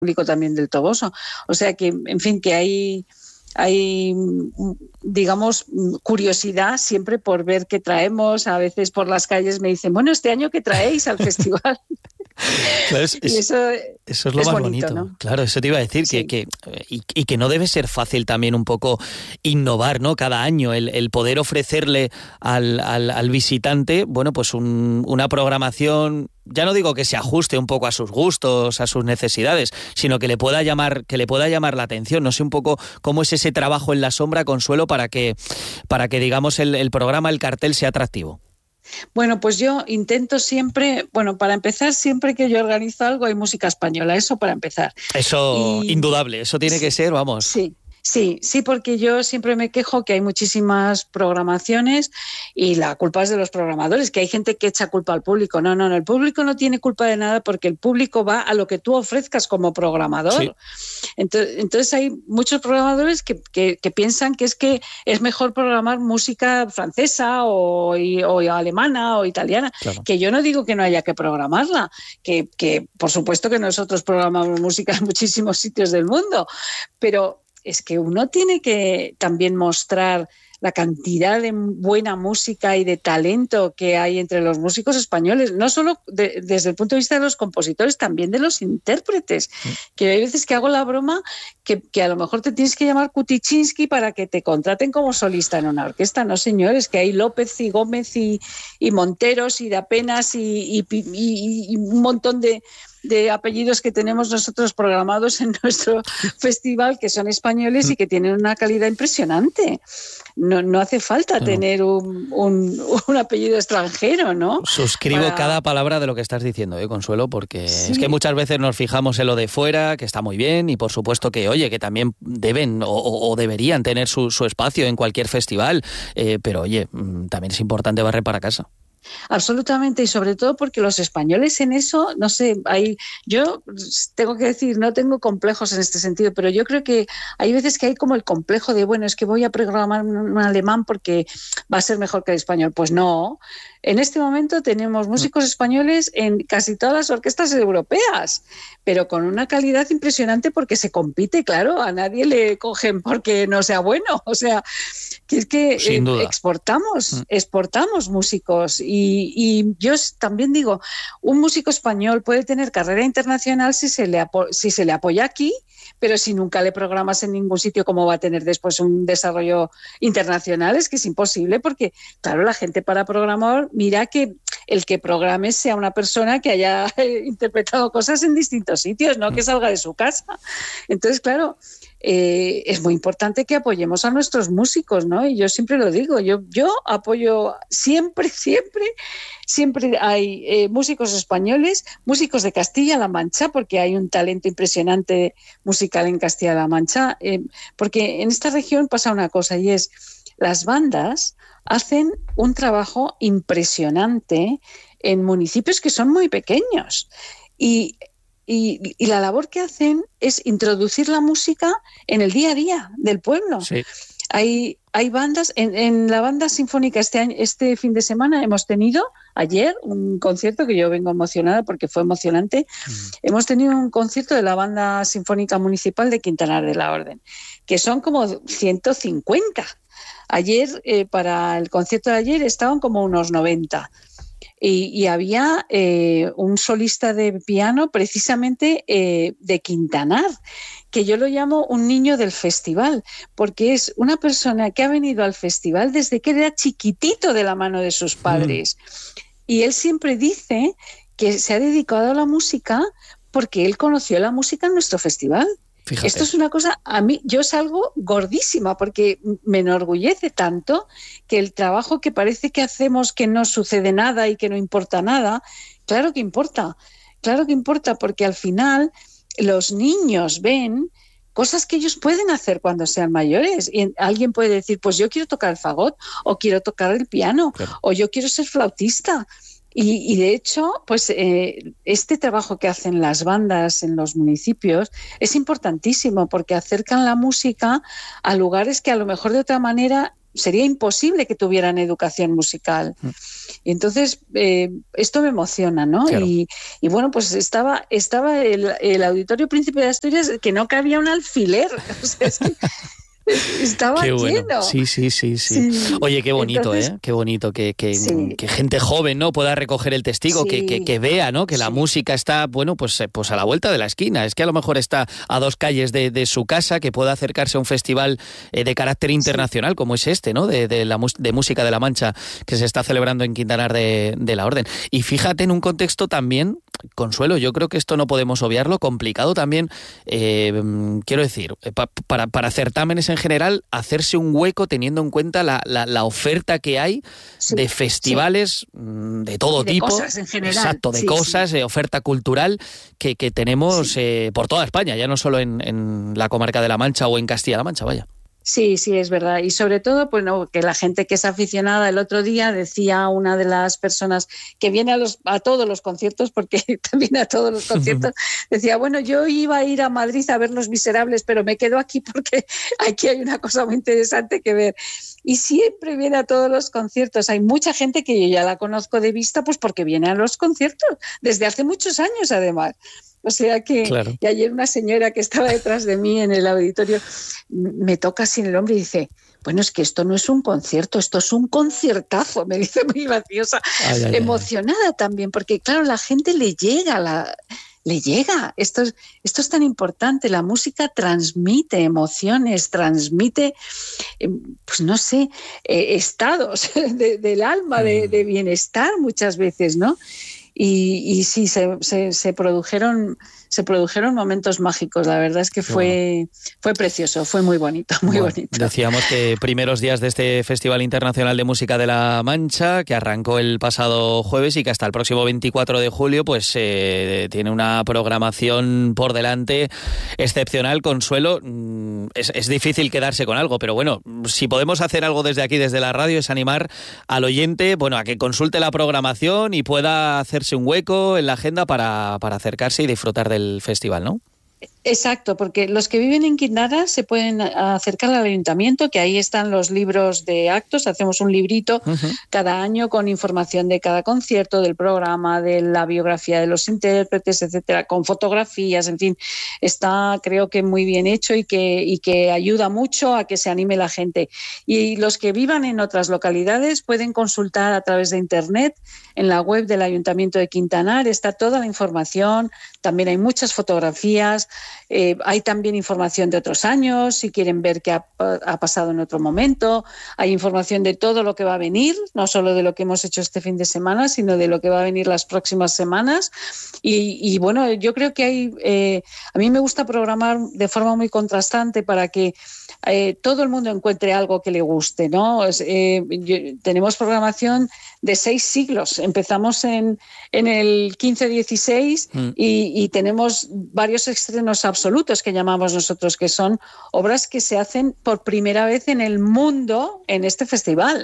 público también del Toboso. O sea que, en fin, que hay, digamos, curiosidad siempre por ver qué traemos. A veces por las calles me dicen, bueno, ¿este año qué traéis al festival? Claro, Y eso es lo más bonito, ¿no? Claro, eso te iba a decir, Sí. que no debe ser fácil también un poco innovar, ¿no? Cada año, el poder ofrecerle al visitante, bueno, pues una programación, ya no digo que se ajuste un poco a sus gustos, a sus necesidades, sino que le pueda llamar la atención. No sé un poco cómo es ese trabajo en la sombra, Consuelo, para que digamos el programa, el cartel sea atractivo. Bueno, pues yo intento siempre, bueno, para empezar, siempre que yo organizo algo hay música española, eso para empezar. Eso, indudable, eso tiene que ser, vamos. Sí, porque yo siempre me quejo que hay muchísimas programaciones y la culpa es de los programadores, que hay gente que echa culpa al público. No, el público no tiene culpa de nada porque el público va a lo que tú ofrezcas como programador. Sí. Entonces hay muchos programadores que piensan que es mejor programar música francesa o alemana o italiana, claro. Que yo no digo que no haya que programarla, que por supuesto que nosotros programamos música en muchísimos sitios del mundo, pero es que uno tiene que también mostrar la cantidad de buena música y de talento que hay entre los músicos españoles, no solo desde el punto de vista de los compositores, también de los intérpretes, que hay veces que hago la broma que a lo mejor te tienes que llamar Kutichinsky para que te contraten como solista en una orquesta. No, señores, que hay López y Gómez y Monteros y de Apenas y un montón de apellidos que tenemos nosotros programados en nuestro festival, que son españoles y que tienen una calidad impresionante. No hace falta tener un apellido extranjero, ¿no? Suscribo cada palabra de lo que estás diciendo, Consuelo, porque sí. Es que muchas veces nos fijamos en lo de fuera, que está muy bien, y por supuesto que, oye, que también deben o deberían tener su espacio en cualquier festival, pero oye, también es importante barrer para casa. Absolutamente, y sobre todo porque los españoles en eso, no sé, yo tengo que decir, no tengo complejos en este sentido, pero yo creo que hay veces que hay como el complejo de, bueno, es que voy a programar un alemán porque va a ser mejor que el español. Pues no, en este momento tenemos músicos españoles en casi todas las orquestas europeas, pero con una calidad impresionante porque se compite, claro, a nadie le cogen porque no sea bueno, o sea, que es que exportamos músicos y yo también digo, un músico español puede tener carrera internacional si se le apoya aquí, pero si nunca le programas en ningún sitio, ¿cómo va a tener después un desarrollo internacional? Es que es imposible porque, claro, la gente para programar mira que el que programe sea una persona que haya interpretado cosas en distintos sitios, no que salga de su casa. Entonces, claro, es muy importante que apoyemos a nuestros músicos, ¿no? Y yo siempre lo digo, yo apoyo siempre hay músicos españoles, músicos de Castilla-La Mancha, porque hay un talento impresionante musical en Castilla-La Mancha, porque en esta región pasa una cosa y es, las bandas hacen un trabajo impresionante en municipios que son muy pequeños y la labor que hacen es introducir la música en el día a día del pueblo. Sí. Hay bandas, en la banda sinfónica este fin de semana hemos tenido ayer un concierto que yo vengo emocionada porque fue emocionante. Hemos tenido un concierto de la banda sinfónica municipal de Quintanar de la Orden, que son como 150. Ayer, para el concierto de ayer, estaban como unos 90. Y había un solista de piano precisamente de Quintanar, que yo lo llamo un niño del festival, porque es una persona que ha venido al festival desde que era chiquitito de la mano de sus padres. Y él siempre dice que se ha dedicado a la música porque él conoció la música en nuestro festival. Fíjate. Esto es una cosa, a mí, yo salgo gordísima porque me enorgullece tanto que el trabajo que parece que hacemos que no sucede nada y que no importa nada, claro que importa porque al final los niños ven cosas que ellos pueden hacer cuando sean mayores y alguien puede decir, pues yo quiero tocar el fagot o quiero tocar el piano, claro, o yo quiero ser flautista. Y de hecho, pues este trabajo que hacen las bandas en los municipios es importantísimo porque acercan la música a lugares que a lo mejor de otra manera sería imposible que tuvieran educación musical. Y entonces, esto me emociona, ¿no? Claro. Y bueno, pues estaba el Auditorio Príncipe de Asturias, que no cabía un alfiler. O sea, es que estaba qué bueno. lleno. Sí. Oye, qué bonito, entonces, qué bonito que gente joven, ¿no?, pueda recoger el testigo, que vea, ¿no?, que la música está, bueno, pues a la vuelta de la esquina. Es que a lo mejor está a 2 calles de su casa, que pueda acercarse a un festival de carácter internacional como es este, ¿no?, de música de la Mancha, que se está celebrando en Quintanar de la Orden. Y fíjate, en un contexto también, Consuelo, yo creo que esto no podemos obviarlo, complicado también, quiero decir, para certámenes en general, hacerse un hueco teniendo en cuenta la oferta que hay de festivales de todo tipo. De cosas en general. Exacto, de cosas, de oferta cultural que tenemos por toda España, ya no solo en la comarca de La Mancha o en Castilla-La Mancha, vaya. Sí, es verdad. Y sobre todo, pues no, que la gente que es aficionada, el otro día decía una de las personas que viene a todos los conciertos, porque también a todos los conciertos, decía, bueno, yo iba a ir a Madrid a ver Los Miserables, pero me quedo aquí porque aquí hay una cosa muy interesante que ver. Y siempre viene a todos los conciertos. Hay mucha gente que yo ya la conozco de vista, pues porque viene a los conciertos, desde hace muchos años además. O sea que, claro. Y ayer una señora que estaba detrás de mí en el auditorio me toca así en el hombro y dice, bueno, es que esto no es un concierto, esto es un conciertazo, me dice muy graciosa, emocionada también, porque claro, la gente le llega, esto es tan importante, la música transmite emociones, transmite, pues no sé, estados del alma, de bienestar muchas veces, ¿no? Y sí, se produjeron momentos mágicos. La verdad es que fue precioso, fue muy bonito, muy bonito. Decíamos que primeros días de este Festival Internacional de Música de la Mancha, que arrancó el pasado jueves y que hasta el próximo 24 de julio pues tiene una programación por delante excepcional. Consuelo, es difícil quedarse con algo, pero bueno, si podemos hacer algo desde aquí, desde la radio, es animar al oyente, bueno, a que consulte la programación y pueda hacerse un hueco en la agenda para acercarse y disfrutar del festival, ¿no? Exacto, porque los que viven en Quintanar se pueden acercar al ayuntamiento, que ahí están los libros de actos, hacemos un librito cada año con información de cada concierto, del programa, de la biografía de los intérpretes, etcétera, con fotografías, en fin, está creo que muy bien hecho y que ayuda mucho a que se anime la gente. Y los que vivan en otras localidades pueden consultar a través de internet, en la web del Ayuntamiento de Quintanar está toda la información, también hay muchas fotografías. Hay también información de otros años, si quieren ver qué ha pasado en otro momento. Hay información de todo lo que va a venir, no solo de lo que hemos hecho este fin de semana, sino de lo que va a venir las próximas semanas. Y bueno, yo creo que a mí me gusta programar de forma muy contrastante para que todo el mundo encuentre algo que le guste, ¿no? Tenemos programación de 6 siglos. Empezamos en el 15-16 y tenemos varios estrenos absolutos que llamamos nosotros, que son obras que se hacen por primera vez en el mundo en este festival.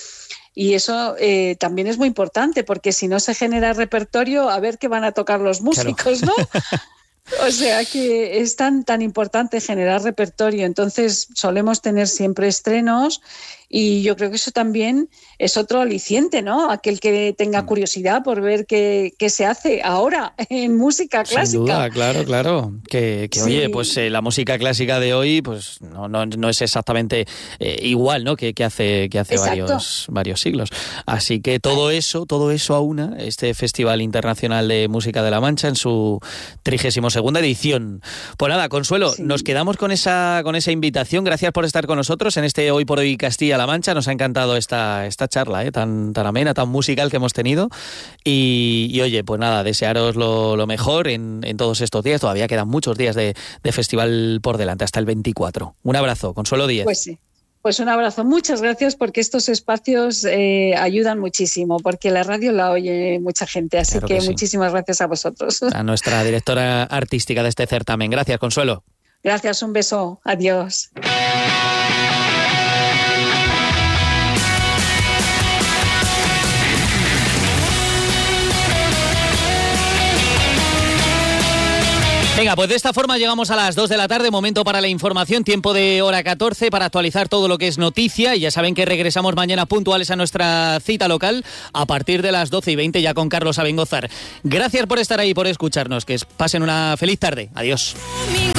Y eso también es muy importante, porque si no se genera repertorio, a ver qué van a tocar los músicos, claro. ¿No? O sea que es tan importante generar repertorio. Entonces solemos tener siempre estrenos y yo creo que eso también es otro aliciente, ¿no? Aquel que tenga curiosidad por ver qué se hace ahora en música clásica. Sin duda, claro. Que sí. Oye, pues la música clásica de hoy pues no es exactamente igual, ¿no? Que hace varios siglos. Así que todo eso aúna este Festival Internacional de Música de la Mancha en su 32ª edición. Pues nada, Consuelo, nos quedamos con esa invitación. Gracias por estar con nosotros en este Hoy por Hoy Castilla-La Mancha. Nos ha encantado esta charla tan amena, tan musical que hemos tenido. Y oye, pues nada, desearos lo mejor en todos estos días. Todavía quedan muchos días de festival por delante, hasta el 24. Un abrazo, Consuelo Díez. Pues sí. Pues un abrazo, muchas gracias, porque estos espacios ayudan muchísimo, porque la radio la oye mucha gente, así claro que sí. Muchísimas gracias a vosotros. A nuestra directora artística de este certamen. Gracias, Consuelo. Gracias, un beso, adiós. Venga, pues de esta forma llegamos a las 2 de la tarde, momento para la información, tiempo de hora 14 para actualizar todo lo que es noticia, y ya saben que regresamos mañana puntuales a nuestra cita local a partir de las 12:20 ya con Carlos Abengózar. Gracias por estar ahí, por escucharnos, que pasen una feliz tarde. Adiós.